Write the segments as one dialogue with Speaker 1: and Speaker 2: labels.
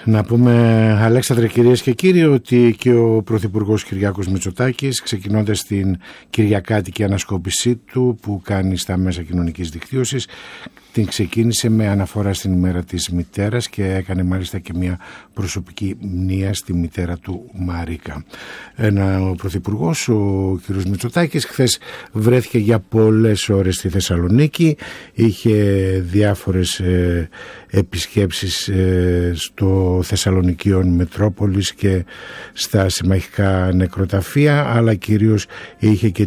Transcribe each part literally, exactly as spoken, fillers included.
Speaker 1: Να πούμε, Αλέξανδρε, κυρίες και κύριοι, ότι και ο Πρωθυπουργός Κυριάκος Μητσοτάκης, ξεκινώντας την κυριακάτικη ανασκόπησή του που κάνει στα μέσα κοινωνικής δικτύωσης, την ξεκίνησε με αναφορά στην ημέρα της μητέρας και έκανε μάλιστα και μια προσωπική μνήα στη μητέρα του Μαρίκα. Ένα, ο Πρωθυπουργός, ο κ. Μητσοτάκης, χθες βρέθηκε για πολλές ώρες στη Θεσσαλονίκη, είχε διάφορες ε, επισκέψεις ε, στο Θεσσαλονικίον Μετρόπολης και στα συμμαχικά νεκροταφεία, αλλά κυρίως είχε και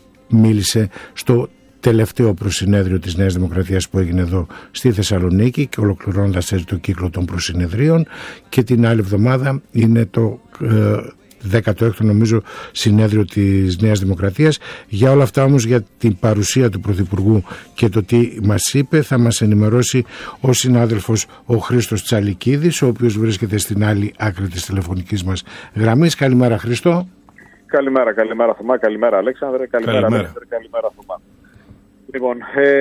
Speaker 1: μίλησε στο τελευταίο προσυνέδριο της Νέας Δημοκρατίας που έγινε εδώ στη Θεσσαλονίκη και ολοκληρώνοντας έτσι το κύκλο των προσυνεδρίων, και την άλλη εβδομάδα είναι το ε, δέκατο έκτο νομίζω συνέδριο της Νέας Δημοκρατίας. Για όλα αυτά όμως, για την παρουσία του Πρωθυπουργού και το τι μας είπε, θα μας ενημερώσει ο συνάδελφος ο Χρήστος Τσαλικίδης, ο οποίος βρίσκεται στην άλλη άκρη της τηλεφωνικής μας γραμμής. Καλημέρα, Χρήστο.
Speaker 2: Καλημέρα, καλημέρα Θωμά, καλημέρα Αλέξανδρε, καλημέρα, καλημέρα. Αλέξανδρε, καλημέρα Θωμά. Λοιπόν,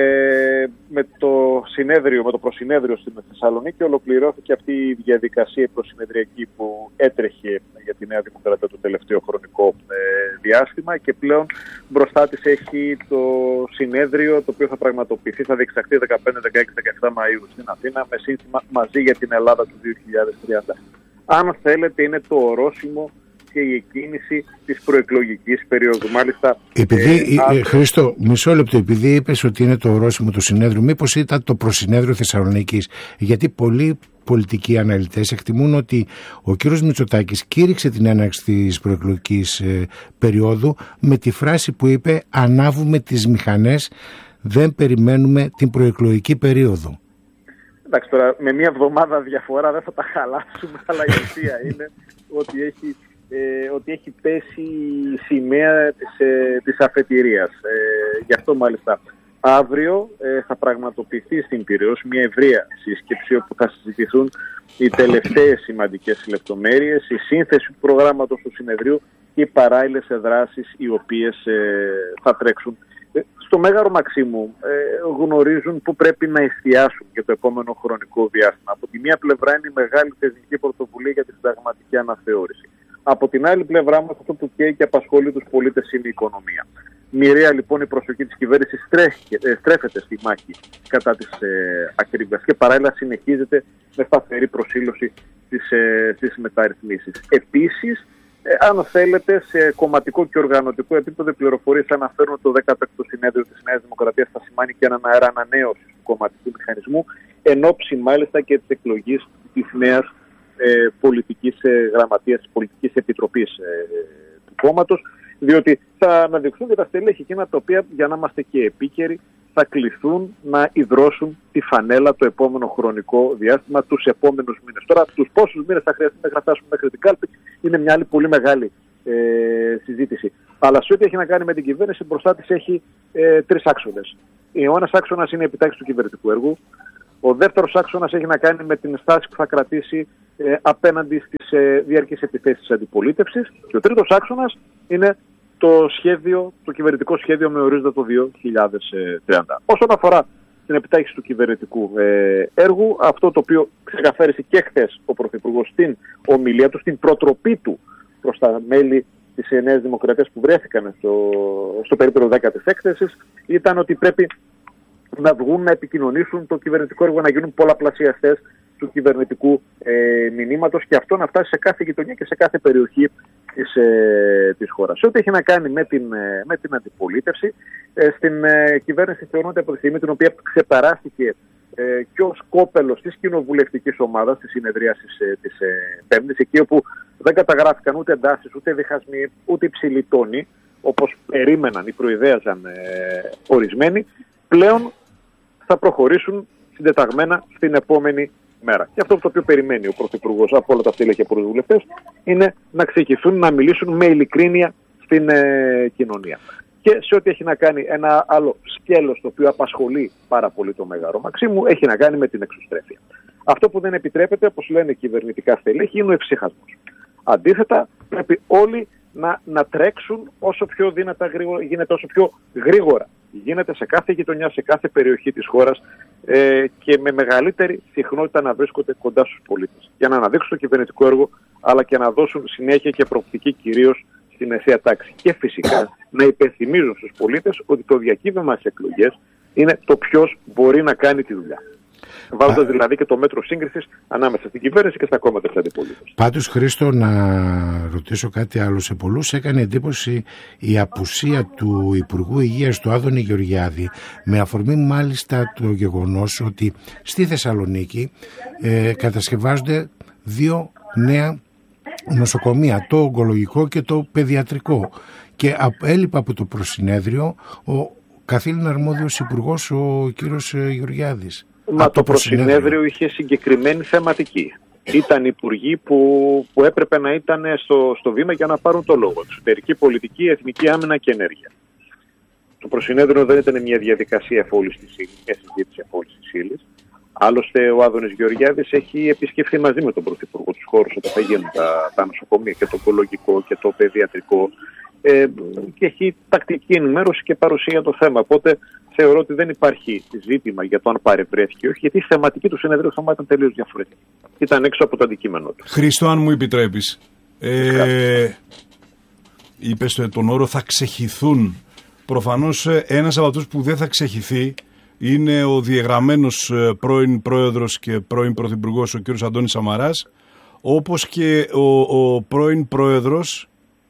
Speaker 2: ε, με το συνέδριο, με το προσυνέδριο στην Θεσσαλονίκη ολοκληρώθηκε αυτή η διαδικασία προσυνεδριακή που έτρεχε για τη Νέα Δημοκρατία το τελευταίο χρονικό ε, διάστημα, και πλέον μπροστά της έχει το συνέδριο το οποίο θα πραγματοποιηθεί, θα διεξαχθεί δεκαπέντε, δεκαέξι, δεκαεπτά Μαΐου στην Αθήνα με σύνθημα «Μαζί για την Ελλάδα του δύο χιλιάδες τριάντα». Αν θέλετε, είναι το ορόσημο και η εκκίνηση της προεκλογικής περίοδου. Μάλιστα,
Speaker 1: επειδή,
Speaker 2: ε,
Speaker 1: ε, Χρήστο, μισό λεπτό, επειδή είπες ότι είναι το ορόσημο του συνέδριου, μήπως ήταν το προσυνέδριο Θεσσαλονίκης? Γιατί πολλοί πολιτικοί αναλυτές εκτιμούν ότι ο κύριος Μητσοτάκης κήρυξε την έναρξη της προεκλογικής ε, περίοδου με τη φράση που είπε «Ανάβουμε τις μηχανές, δεν περιμένουμε την προεκλογική περίοδο».
Speaker 2: Εντάξει, τώρα με μία εβδομάδα διαφορά δεν θα τα χαλάσουμε, αλλά η ουσία είναι ότι έχει Ε, ότι έχει πέσει η σημαία της, ε, της αφετηρίας. Ε, γι' αυτό μάλιστα αύριο ε, θα πραγματοποιηθεί στην Πειραιώς μια ευρεία σύσκεψη όπου θα συζητηθούν οι τελευταίες σημαντικές λεπτομέρειες, η σύνθεση του προγράμματος του συνεδρίου και οι παράλληλες δράσεις οι οποίες ε, θα τρέξουν. Ε, στο Μέγαρο Μαξίμου ε, γνωρίζουν που πρέπει να εστιάσουν για το επόμενο χρονικό διάστημα. Από τη μία πλευρά είναι η μεγάλη θεσμική πρωτοβουλία για τη συνταγματική αναθεώρηση. Από την άλλη πλευρά μας, αυτό που καίει και απασχολεί τους πολίτες είναι η οικονομία. Μοιραία λοιπόν η προσοχή της κυβέρνησης στρέφεται στη μάχη κατά της ε, ακρίβειας και παράλληλα συνεχίζεται με σταθερή προσήλωση στις, ε, στις μεταρρυθμίσεις. Επίσης, ε, αν θέλετε, σε κομματικό και οργανωτικό επίπεδο, οι πληροφορίες αναφέρουν ότι το δέκατο έκτο συνέδριο της Νέας Δημοκρατίας θα σημάνει και έναν αέρα ανανέωση του κομματικού μηχανισμού, εν ώψη μάλιστα και της εκλογής της νέας Ε, πολιτικής ε, γραμματείας, της πολιτικής επιτροπής ε, του κόμματος, διότι θα αναδειχθούν και τα στελέχη εκείνα τα οποία, για να είμαστε και επίκαιροι, θα κληθούν να ιδρώσουν τη φανέλα το επόμενο χρονικό διάστημα, τους επόμενους μήνες. Τώρα, τους πόσους μήνες θα χρειαστεί να φτάσουμε μέχρι την κάλπη είναι μια άλλη πολύ μεγάλη ε, συζήτηση. Αλλά σε ό,τι έχει να κάνει με την κυβέρνηση, μπροστά της έχει ε, τρεις άξονες. Ο ένας άξονας είναι η επιτάχυνση του κυβερνητικού έργου. Ο δεύτερος άξονας έχει να κάνει με την στάση που θα κρατήσει ε, απέναντι στις ε, διαρκείς επιθέσεις της αντιπολίτευσης. Και ο τρίτος άξονας είναι το σχέδιο, το κυβερνητικό σχέδιο με ορίζοντα το δύο χιλιάδες τριάντα. Όσον αφορά την επιτάχυνση του κυβερνητικού ε, έργου, αυτό το οποίο ξεκαθάρισε και χθες ο Πρωθυπουργός στην ομιλία του, στην προτροπή του προς τα μέλη της Νέας Δημοκρατίας που βρέθηκαν στο, στο περίπτερο δέκατης έκθεσης, ήταν ότι πρέπει να βγουν να επικοινωνήσουν το κυβερνητικό έργο, να γίνουν πολλαπλασιαστές του κυβερνητικού ε, μηνύματος, και αυτό να φτάσει σε κάθε γειτονιά και σε κάθε περιοχή της, ε, της χώρας. Σε ό,τι έχει να κάνει με την, ε, με την αντιπολίτευση, ε, στην ε, κυβέρνηση θεωρούνται από τη στιγμή την οποία ξεπεράστηκε ε, και ο σκόπελος της κοινοβουλευτικής ομάδας της συνεδρίασης ε, της ε, Πέμπτης, εκεί όπου δεν καταγράφηκαν ούτε εντάσεις, ούτε διχασμοί, ούτε υψηλοί τόνοι, όπως περίμεναν ή προειδέαζαν ε, ορισμένοι, πλέον θα προχωρήσουν συντεταγμένα στην επόμενη μέρα. Και αυτό το οποίο περιμένει ο Πρωθυπουργός από όλα τα στέλεχη και από τους βουλευτές είναι να ξεκινήσουν να μιλήσουν με ειλικρίνεια στην ε, κοινωνία. Και σε ό,τι έχει να κάνει ένα άλλο σκέλος το οποίο απασχολεί πάρα πολύ το Μέγαρο Μαξίμου, έχει να κάνει με την εξωστρέφεια. Αυτό που δεν επιτρέπεται, όπως λένε κυβερνητικά στελέχη, είναι ο ευσυχασμός. Αντίθετα, πρέπει όλοι να, να τρέξουν όσο πιο δυνατά γρήγορα, γίνεται όσο πιο γρήγορα γίνεται σε κάθε γειτονιά, σε κάθε περιοχή της χώρας ε, και με μεγαλύτερη συχνότητα να βρίσκονται κοντά στους πολίτες. Για να αναδείξουν το κυβερνητικό έργο, αλλά και να δώσουν συνέχεια και προοπτική κυρίως στην ευθεία τάξη. Και φυσικά να υπενθυμίζουν στους πολίτες ότι το διακύβευμα στις εκλογές είναι το ποιος μπορεί να κάνει τη δουλειά. Βάζοντας δηλαδή και το μέτρο σύγκρισης ανάμεσα στην κυβέρνηση και στα κόμματα της αντιπολίτευσης.
Speaker 1: Πάντως, Χρήστο, να ρωτήσω κάτι άλλο. Σε πολλούς έκανε εντύπωση η απουσία του Υπουργού Υγείας του Άδωνη Γεωργιάδη, με αφορμή μάλιστα το γεγονός ότι στη Θεσσαλονίκη ε, κατασκευάζονται δύο νέα νοσοκομεία, το ογκολογικό και το παιδιατρικό, και έλειπε από το προσυνέδριο ο καθήλυνα αρμόδιος υπουργός, ο κύριος Γεωργιάδης.
Speaker 2: Μα το, το προσυνέδριο είχε συγκεκριμένη θεματική. Ήταν υπουργοί που, που έπρεπε να ήταν στο, στο βήμα για να πάρουν το λόγο. Εξωτερική πολιτική, εθνική άμυνα και ενέργεια. Το προσυνέδριο δεν ήταν μια διαδικασία εφόλης της ύλης, μια συζήτηση εφόλης της ύλης. Άλλωστε, ο Άδωνης Γεωργιάδης έχει επισκεφθεί μαζί με τον Πρωθυπουργό τους χώρους όταν θα γίνουν τα, τα νοσοκομεία και το ογκολογικό και το παιδιατρικό. Ε, και έχει τακτική ενημέρωση και παρουσία το θέμα. Οπότε θεωρώ ότι δεν υπάρχει ζήτημα για το αν παρευρέθηκε ή όχι, γιατί η θεματική του συνεδρίου θα ήταν τελείως διαφορετική. Ήταν έξω από το αντικείμενο του.
Speaker 3: Χρήστο, αν μου επιτρέπεις, ε, είπες τον όρο θα ξεχυθούν. Προφανώς ένας από αυτούς που δεν θα ξεχυθεί είναι ο διεγραμμένος πρώην πρόεδρος και πρώην πρωθυπουργός, ο κ. Αντώνης Σαμαράς, όπως και ο, ο πρώην πρόεδρος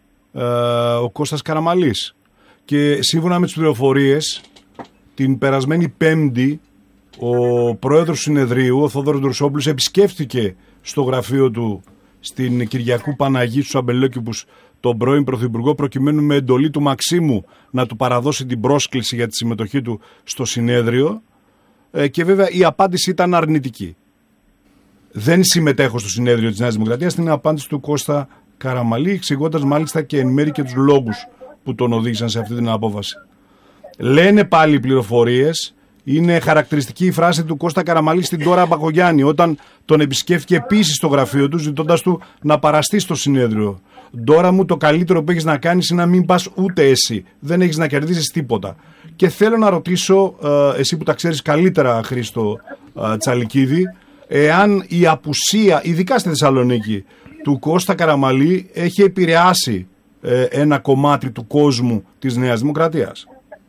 Speaker 3: ο Κώστας Καραμαλής. Και σύμφωνα με τις πληροφορίες, την περασμένη Πέμπτη ο πρόεδρος του συνεδρίου, ο Θόδωρος Ντρουσόπουλος, επισκέφθηκε στο γραφείο του στην Κυριακού Παναγή στους Αμπελόκηπους τον πρώην πρωθυπουργό, προκειμένου με εντολή του Μαξίμου να του παραδώσει την πρόσκληση για τη συμμετοχή του στο συνέδριο, και βέβαια η απάντηση ήταν αρνητική. Δεν συμμετέχω στο συνέδριο της Νέας Δημοκρατίας, την απάντηση του Κώστα Καραμαλή, εξηγώντας μάλιστα και εν μέρει και τους λόγους που τον οδήγησαν σε αυτή την απόφαση. Λένε πάλι οι πληροφορίες, είναι χαρακτηριστική η φράση του Κώστα Καραμαλή στην Τώρα Μπακογιάννη, όταν τον επισκέφθηκε επίσης στο γραφείο του, ζητώντας του να παραστεί στο συνέδριο. Ντόρα μου, το καλύτερο που έχεις να κάνεις είναι να μην πας ούτε εσύ. Δεν έχεις να κερδίσεις τίποτα. Και θέλω να ρωτήσω, εσύ που τα ξέρεις καλύτερα, Χρήστο Τσαλικίδη, εάν η απουσία, ειδικά στη Θεσσαλονίκη, του Κώστα Καραμαλή έχει επηρεάσει ε, ένα κομμάτι του κόσμου της Νέας Δημοκρατίας.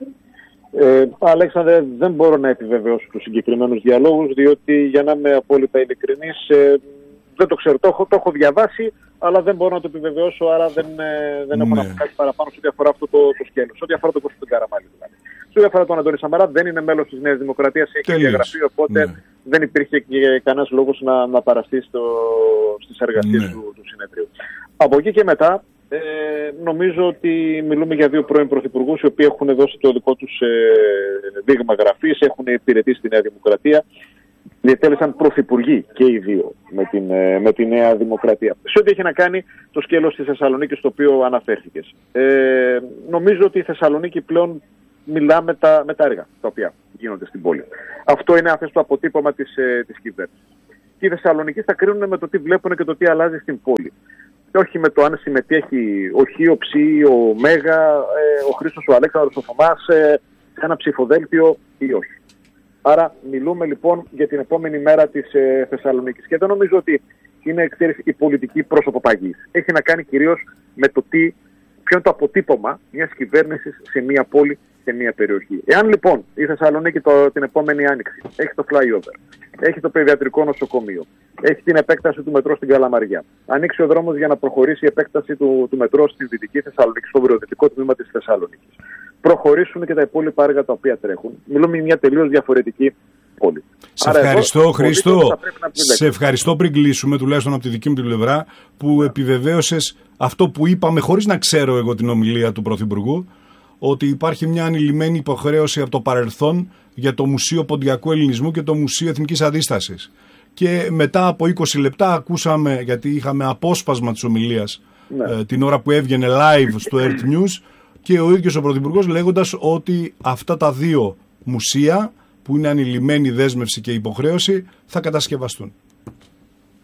Speaker 2: Ε, Αλέξανδρε, δεν μπορώ να επιβεβαιώσω τους συγκεκριμένους διαλόγους, διότι για να είμαι απόλυτα ειλικρινής, ε, δεν το ξέρω, το έχω, το έχω διαβάσει, αλλά δεν μπορώ να το επιβεβαιώσω, άρα δεν, ε, δεν ναι. έχω να πω κάτι παραπάνω σε ό,τι αφορά αυτό το, το σκέλος, σε ό,τι αφορά τον Κώστα Καραμαλή δηλαδή. Σε ό,τι αφορά τον Αντώνη Σαμαρά, δεν είναι μέλος της Νέας Δημοκρατίας, έχει διαγραφεί, οπότε ναι. δεν υπήρχε και κανένας λόγος να, να παραστεί στο, στις εργασίες ναι. του, του συνεδρίου. Από εκεί και μετά, ε, νομίζω ότι μιλούμε για δύο πρώην πρωθυπουργούς, οι οποίοι έχουν δώσει το δικό τους ε, δείγμα γραφής, έχουν υπηρετήσει τη Νέα Δημοκρατία, διετέλεσαν πρωθυπουργοί και οι δύο με την, ε, με τη Νέα Δημοκρατία. Σε ό,τι έχει να κάνει το σκέλος της Θεσσαλονίκης, το οποίο αναφέρθηκες. Ε, νομίζω ότι η Θεσσαλονίκη πλέον μιλά με τα, με τα έργα τα οποία γίνονται στην πόλη. Αυτό είναι αυτό το αποτύπωμα της, ε, της κυβέρνησης. Και οι Θεσσαλονικοί θα κρίνουν με το τι βλέπουν και το τι αλλάζει στην πόλη. Και όχι με το αν συμμετέχει ο Χ, ο Ψ, ο Μέγα, ε, ο Χρήστος, ο Αλέξανδρος, ο Θωμάς ε, σε ένα ψηφοδέλτιο ή όχι. Άρα μιλούμε λοιπόν για την επόμενη μέρα της ε, Θεσσαλονίκης. Και δεν νομίζω ότι είναι ξέρεις, η πολιτική πρόσωποπαγής. Έχει να κάνει κυρίως με το τι, ποιο είναι το αποτύπωμα μιας κυβέρνησης σε μια πόλη, σε μια περιοχή. Εάν λοιπόν η Θεσσαλονίκη το, την επόμενη άνοιξη έχει το flyover, έχει το παιδιατρικό νοσοκομείο, έχει την επέκταση του μετρό στην Καλαμαριά, ανοίξει ο δρόμος για να προχωρήσει η επέκταση του, του μετρό στην Δυτική Θεσσαλονίκη, στο βορειοδυτικό τμήμα της Θεσσαλονίκης, προχωρήσουν και τα υπόλοιπα έργα τα οποία τρέχουν. Μιλούμε για μια τελείως διαφορετική πόλη.
Speaker 3: Σε Άρα ευχαριστώ, εδώ, Χρήστο. Σε ευχαριστώ πριν κλείσουμε, τουλάχιστον από τη δική μου την πλευρά, που επιβεβαίωσες αυτό που είπαμε, χωρίς να ξέρω εγώ την ομιλία του Πρωθυπουργού, ότι υπάρχει μια ανηλυμένη υποχρέωση από το παρελθόν για το Μουσείο Ποντιακού Ελληνισμού και το Μουσείο Εθνικής Αντίστασης. Και μετά από είκοσι λεπτά ακούσαμε, γιατί είχαμε απόσπασμα της ομιλίας ναι. ε, την ώρα που έβγαινε live στο Earth News, και ο ίδιος ο Πρωθυπουργός λέγοντας ότι αυτά τα δύο μουσεία, που είναι ανηλυμένη δέσμευση και υποχρέωση, θα κατασκευαστούν.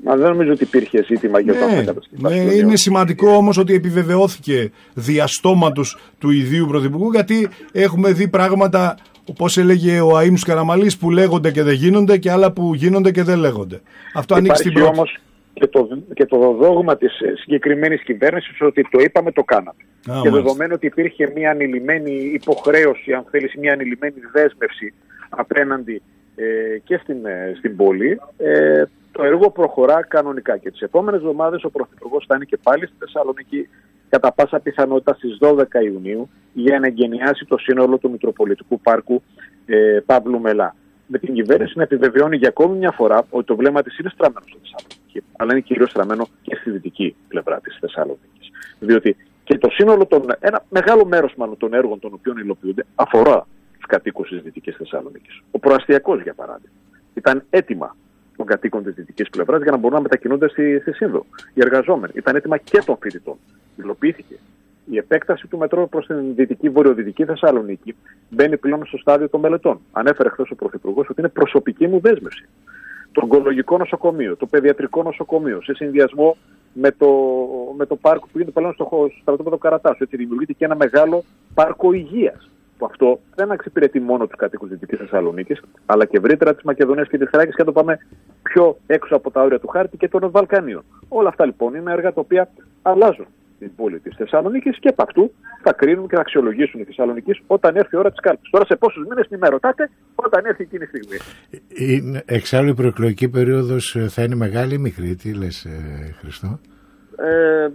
Speaker 2: Μα δεν νομίζω ότι υπήρχε ζήτημα για το
Speaker 3: ναι,
Speaker 2: να κατασκευαστεί.
Speaker 3: Ναι, είναι σημαντικό όμως ότι επιβεβαιώθηκε διαστόματος του ιδίου Πρωθυπουργού, γιατί έχουμε δει πράγματα, όπως έλεγε ο Αΐμους Καραμαλής, που λέγονται και δεν γίνονται και άλλα που γίνονται και δεν λέγονται. Αυτό ανοίξει την πρώτη.
Speaker 2: Όμως και το, και το δόγμα της συγκεκριμένης κυβέρνησης ότι το είπαμε, το κάναμε. Α, και δεδομένου ότι υπήρχε μια ανηλυμένη υποχρέωση, αν θέλεις, μια ανηλυμένη δέσμευση απέναντι ε, και στην, ε, στην πόλη, ε, το έργο προχωρά κανονικά. Και τις επόμενες εβδομάδες ο Πρωθυπουργός θα είναι και πάλι στη Θεσσαλονίκη, κατά πάσα πιθανότητα στις δώδεκα Ιουνίου, για να εγκαινιάσει το σύνολο του Μητροπολιτικού Πάρκου ε, Παύλου Μελά. Με την κυβέρνηση να επιβεβαιώνει για ακόμη μια φορά ότι το βλέμμα της είναι στραμμένο στη Θεσσαλονίκη, αλλά είναι κυρίως στραμμένο και στη δυτική πλευρά της Θεσσαλονίκης. Διότι και το σύνολο των, ένα μεγάλο μέρος μάλλον των έργων των οποίων υλοποιούνται αφορά τους κατοίκους της Δυτικής Θεσσαλονίκης. Ο προαστιακός, για παράδειγμα, ήταν έτοιμα των κατοίκων της δυτικής πλευράς για να μπορούν να μετακινούνται στη, στη Σύνδο. Οι εργαζόμενοι ήταν έτοιμα και των φοιτητών. Υλοποιήθηκε. Η επέκταση του μετρό προς την δυτική βορειοδυτική Θεσσαλονίκη μπαίνει πλέον στο στάδιο των μελετών. Ανέφερε χθες ο Πρωθυπουργός ότι είναι προσωπική μου δέσμευση. Το ογκολογικό νοσοκομείο, το παιδιατρικό νοσοκομείο, σε συνδυασμό με το, με το πάρκο που γίνεται πλέον στο στρατόπεδο Καρατάσου. Έτσι δημιουργείται και ένα μεγάλο πάρκο υγείας. Που αυτό δεν εξυπηρετεί μόνο τους κατοίκους της Δυτικής Θεσσαλονίκης, αλλά και ευρύτερα της Μακεδονίας και της Θράκης, και να το πάμε πιο έξω από τα όρια του χάρτη και των Βαλκανίων. Όλα αυτά λοιπόν είναι έργα τα οποία αλλάζουν την πόλη της Θεσσαλονίκης και από αυτού θα κρίνουν και θα αξιολογήσουν οι Θεσσαλονικείς όταν έρθει η ώρα της κάλπης. Τώρα σε πόσους μήνες μην με ρωτάτε, όταν έρθει εκείνη η στιγμή.
Speaker 1: Είναι, εξάλλου η προεκλογική περίοδος θα είναι μεγάλη ή μικρή, τι λες ε, Χριστό?
Speaker 2: Ε,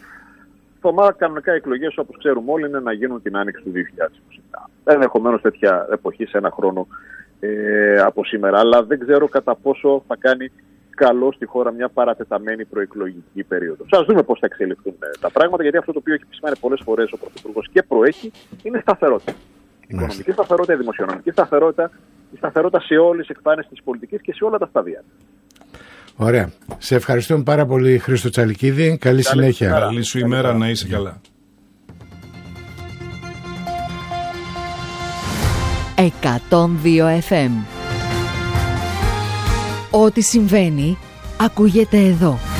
Speaker 2: Το ΜΑ κανονικά οι εκλογές, όπως ξέρουμε όλοι, είναι να γίνουν την άνοιξη του δύο χιλιάδες είκοσι επτά. Ενδεχομένως τέτοια εποχή σε ένα χρόνο ε, από σήμερα. Αλλά δεν ξέρω κατά πόσο θα κάνει καλό στη χώρα μια παρατεταμένη προεκλογική περίοδο. Ας δούμε πώς θα εξελιχθούν ε, τα πράγματα, γιατί αυτό το οποίο έχει επισημάνει πολλές φορές ο Πρωθυπουργός και προέχει είναι σταθερότητα. Η οικονομική σταθερότητα, η δημοσιονομική σταθερότητα, η σταθερότητα σε όλες τις εκφάνσεις της πολιτικής και σε όλα τα στάδια.
Speaker 1: Ωραία. Σε ευχαριστούμε πάρα πολύ, Χρήστο Τσαλικίδη. Καλή, Καλή συνέχεια.
Speaker 3: Καλή σου ημέρα, Καλή να είσαι καλά.
Speaker 4: εκατόν δύο εφ εμ. Ό,τι συμβαίνει ακούγεται εδώ.